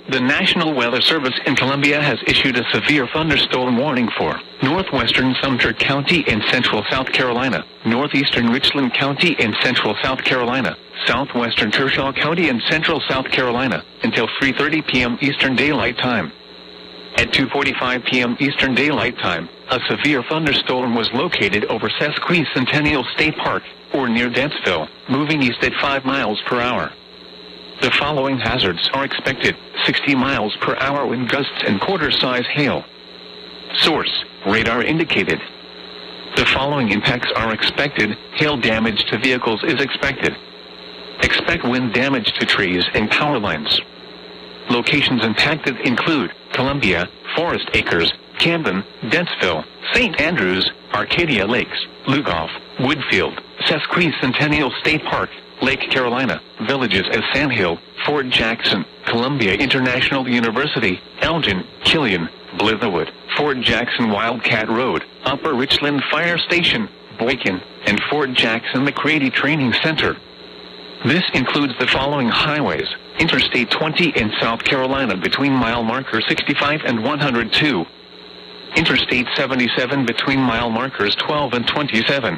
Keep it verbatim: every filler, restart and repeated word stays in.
The National Weather Service in Columbia has issued a severe thunderstorm warning for northwestern Sumter County in central South Carolina, northeastern Richland County in central South Carolina, southwestern Kershaw County in central South Carolina, until three thirty p m Eastern Daylight Time. At two forty-five p m Eastern Daylight Time, a severe thunderstorm was located over Sesquicentennial State Park, or near Dentsville, moving east at five miles per hour. The following hazards are expected: sixty miles per hour wind gusts and quarter-size hail. Source: radar indicated. The following impacts are expected: hail damage to vehicles is expected. Expect wind damage to trees and power lines. Locations impacted include Columbia, Forest Acres, Camden, Dentsville, Saint Andrews, Arcadia Lakes, Lugoff, Woodfield, Sesquicentennial State Park, Lake Carolina, villages as Sandhill, Fort Jackson, Columbia International University, Elgin, Killian, Blitherwood, Fort Jackson Wildcat Road, Upper Richland Fire Station, Boykin, and Fort Jackson McCready Training Center. This includes the following highways: Interstate twenty in South Carolina between mile marker sixty-five and one hundred two. Interstate seventy-seven between mile markers twelve and twenty-seven.